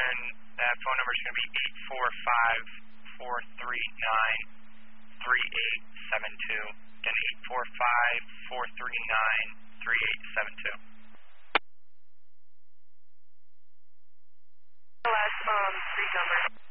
then that phone number is going to be 845-439-3872. Again, 845-439-3872. Last street number.